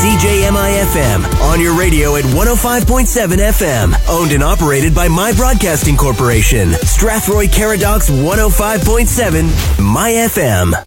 CJMI-FM, on your radio at 105.7 FM. Owned and operated by My Broadcasting Corporation. Strathroy Caradocs 105.7 My FM.